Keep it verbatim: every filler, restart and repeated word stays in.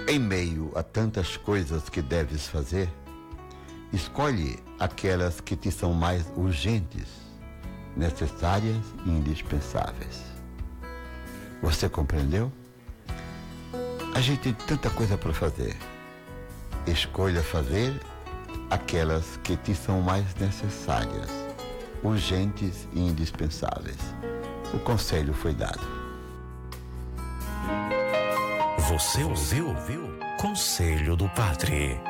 Em meio a tantas coisas que deves fazer, escolhe aquelas que te são mais urgentes, necessárias e indispensáveis. Você compreendeu? A gente tem tanta coisa para fazer. Escolha fazer aquelas que te são mais necessárias, urgentes e indispensáveis. O conselho foi dado. Você ouviu? Conselho do Padre.